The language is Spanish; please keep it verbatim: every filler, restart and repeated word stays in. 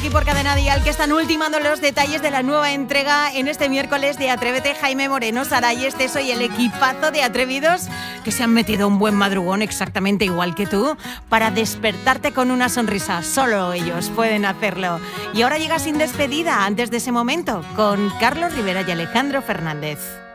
aquí por Cadena Dial, que están ultimando los detalles de la nueva entrega en este miércoles de Atrévete. Jaime Moreno, Sara y este soy el equipazo de atrevidos que se han metido un buen madrugón exactamente igual que tú para despertarte con una sonrisa. Solo ellos pueden hacerlo. Y ahora llega sin despedida antes de ese momento con Carlos Rivera y Alejandro Fernández.